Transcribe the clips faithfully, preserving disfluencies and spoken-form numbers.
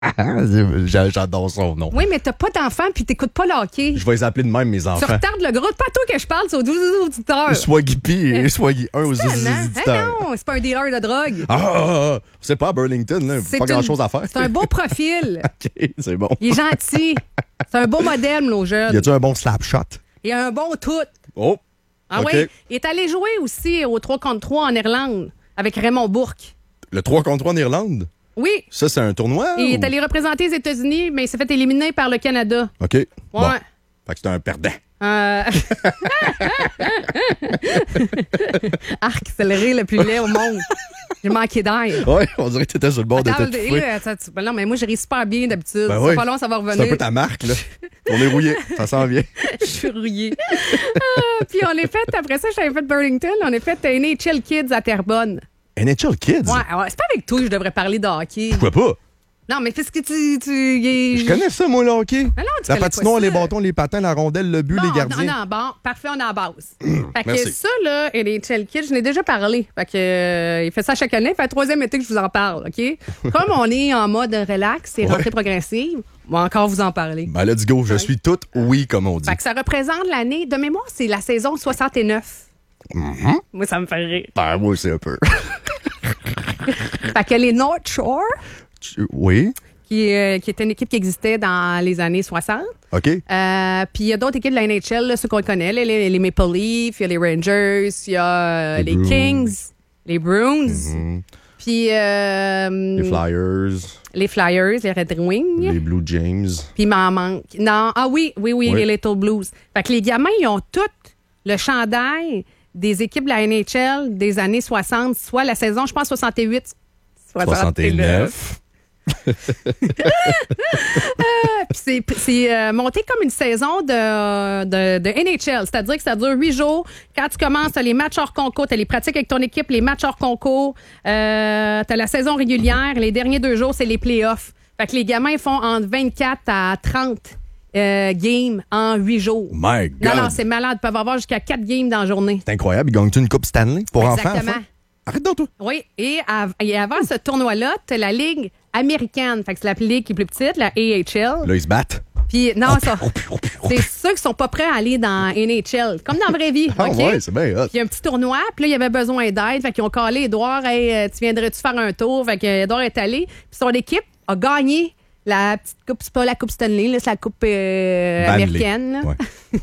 J'adore son nom. Oui, mais t'as pas d'enfants puis t'écoutes pas le hockey. Je vais les appeler de même, mes Tu enfants. retardes le gros. C'est pas à toi que je parle, c'est aux douze auditeurs. Swaggy P et Swaggy un aux C'est un, hein? auditeurs. Ah non, c'est pas un dealer de drogue. Ah, ah, ah, c'est pas à Burlington, là. C'est Pas une- grand-chose à faire. C'est un beau profil. OK, c'est bon. Il est gentil. C'est un beau modèle, nos Y jeunes. a-tu un bon slap shot? Il a un bon tout. Oh! Ah OK. oui. Il est allé jouer aussi au trois contre trois en Irlande avec Raymond Bourque. Le trois contre trois en Irlande? Oui. Ça, c'est un tournoi? Il ou- est allé représenter les États-Unis, mais il s'est fait éliminer par le Canada. OK. Ouais. Bon. Fait que c'est un perdant. Euh... Arc, c'est le rire le plus laid au monde. J'ai manqué d'air. Ouais, on dirait que t'étais sur le bord Attends, de t'étouffer. là, attends, tu- ben non, mais moi, je ris super bien d'habitude. Ben ça oui. va pas long, ça va revenir. C'est un peu ta marque, là. On est rouillé. Ça s'en vient. Je suis rouillée. Ah, puis on est fait, après ça, j'avais fait Burlington, on est fait N H L Kids à Terrebonne. N H L Kids? Ouais, ouais, c'est pas avec toi que je devrais parler de hockey. Pourquoi pas? Non, mais parce que tu. tu y est- Je connais ça, moi, le hockey. Ah non, tu La connais patinoire, pas ça. les bâtons, les patins, la rondelle, le but, Bon, les gardiens. Non, non, bon, parfait, on est en base. Fait que Merci. ça, là, N H L Kids, je n'ai déjà parlé. Fait que, euh, il fait ça chaque année. Ça fait le troisième été que je vous en parle, OK? Comme on est en mode relax et Ouais. rentrée progressive, on va encore vous en parler. Ben, let's go. Je suis toute oui, comme on dit. Fait que ça représente l'année, de mémoire, c'est la saison soixante-neuf. Mhm. Moi, ça me fait rire. Ben, moi, c'est un peu. Fait que les North Shore, Tu- Oui. qui, euh, qui était une équipe qui existait dans les années soixante. OK. Euh, Puis il y a d'autres équipes de la N H L, là, ceux qu'on connaît, là, les, les Maple Leafs, il y a les Rangers, il y a euh, Les les, Bruins. Kings, les Bruins, Mhm. puis euh, Les Flyers, les Flyers, les Red Wings. les Blue Jays. Puis il m'en manque. Non, ah oui, oui, oui, Oui. les Little Blues. Fait que les gamins, ils ont tous le chandail des équipes de la N H L des années soixante, soit la saison, je pense, soixante-huit, soixante-neuf. Puis c'est, c'est euh, monté comme une saison de, de, de N H L, c'est-à-dire que ça dure huit jours. Quand tu commences, t'as les matchs hors concours, t'as les pratiques avec ton équipe, les matchs hors concours, euh, t'as la saison régulière, les derniers deux jours, c'est les playoffs. Fait que les gamins font entre vingt-quatre à trente euh, games en huit jours. Oh my God. Non, non, c'est malade. Ils peuvent avoir jusqu'à quatre games dans la journée. C'est incroyable. Ils gagnent une Coupe Stanley pour enfants? Exactement. enfin? Arrête donc, toi. Oui, et, av- et avant ce tournoi-là, t'as la Ligue américaine. Fait que c'est la ligue qui est plus petite, la A H L. Là, ils se battent. Puis, non, ça, Oh, puis, oh, puis, oh, c'est puis. ceux qui sont pas prêts à aller dans N H L, comme dans la vraie vie. Ah OK? ouais, c'est bien hot. Puis il y a un petit tournoi, puis là, il y avait besoin d'aide. Fait qu'ils ont calé Édouard, hey, euh, tu viendrais-tu faire un tour? Fait que Édouard est allé. Puis son équipe a gagné la petite coupe, c'est pas la Coupe Stanley, là, c'est la Coupe euh, Banley. américaine. là. Ouais.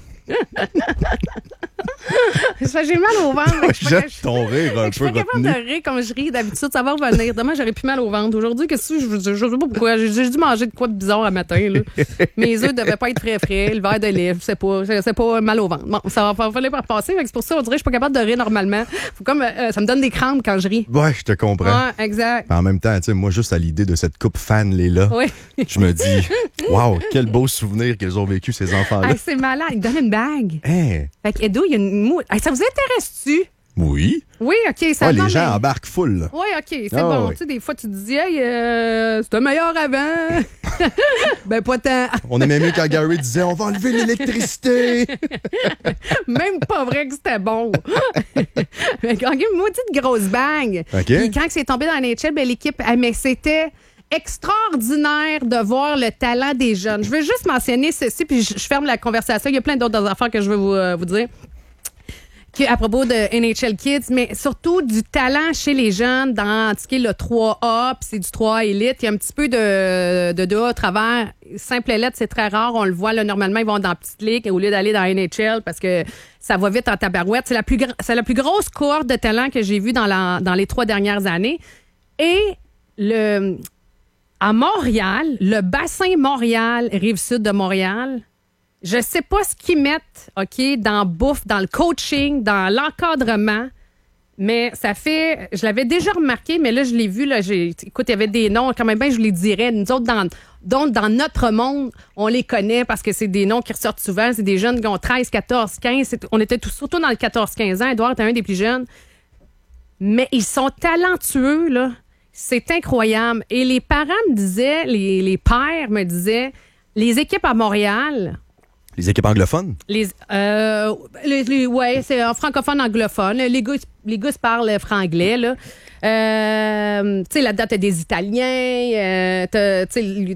Ça, j'ai mal au ventre. Je suis pas J'aime ton rire un Je suis peu pas capable retenu. de rire comme je ris d'habitude. Ça va revenir. Demain, j'aurais plus mal au ventre. Aujourd'hui, qu'est-ce que je je je sais pas pourquoi. J'ai j'ai dû manger de quoi de bizarre à matin. Là. Mes œufs devaient pas être frais frais. Le verre de lait, je sais pas. C'est pas mal au ventre. Bon, ça va falloir pas repasser. Fait que C'est pour ça, on dirait que je suis pas capable de rire normalement. Faut comme, euh, ça me donne des crampes quand je ris. Ouais, je te comprends. Ouais, exact. En même temps, tu sais, moi, juste à l'idée de cette coupe fan-là, Oui. je me dis, waouh, quel beau souvenir qu'ils ont vécu, ces enfants-là. Hey, c'est malade. Il donne une bague. Hein? Fait que Edo, il y a une mou. Hey, ça vous intéresse-tu? Oui. Oui, OK. Ça Ah, les non, gens mais- embarquent full. là. Oui, OK, c'est Ah, bon. oui. Tu sais, des fois, tu te dis, hey, euh, c'était meilleur avant. Ben, pas tant. On aimait mieux quand Gary disait, on va enlever l'électricité. Même pas vrai que c'était bon. Fait que, OK, une maudite grosse bague. OK. Puis quand c'est tombé dans la N H L, ben, l'équipe, ah, mais c'était extraordinaire de voir le talent des jeunes. Je veux juste mentionner ceci, puis je, je ferme la conversation. Il y a plein d'autres affaires que je veux vous, euh, vous dire. Que, à propos de N H L Kids, mais surtout du talent chez les jeunes dans ce qui est le trois A, puis c'est du trois A élite. Il y a un petit peu de, de deux A à travers. Simple lettre, c'est très rare. On le voit, là, normalement, ils vont dans la petite ligue au lieu d'aller dans N H L parce que ça va vite en tabarouette. C'est la plus, gra- c'est la plus grosse cohorte de talent que j'ai vue dans, la, dans les trois dernières années. Et le, à Montréal, le bassin Montréal, Rive-Sud de Montréal, je sais pas ce qu'ils mettent, OK, dans bouffe, dans le coaching, dans l'encadrement, mais ça fait... Je l'avais déjà remarqué, mais là, je l'ai vu, là, j'ai, écoute, il y avait des noms, quand même bien, je les dirais. Nous autres, dans, donc, dans notre monde, on les connaît parce que c'est des noms qui ressortent souvent. C'est des jeunes qui ont treize, quatorze, quinze. C'est- on était tous, surtout dans le quatorze quinze ans. Édouard était un des plus jeunes. Mais ils sont talentueux, là. C'est incroyable. Et les parents me disaient, les, les pères me disaient, les équipes à Montréal... Les équipes anglophones? Les, euh, les, les- ouais, c'est en francophone anglophone. Les gars, les gars se parlent franglais, là. Euh, tu sais, là-dedans, t'as des Italiens, euh, t'as, tu sais,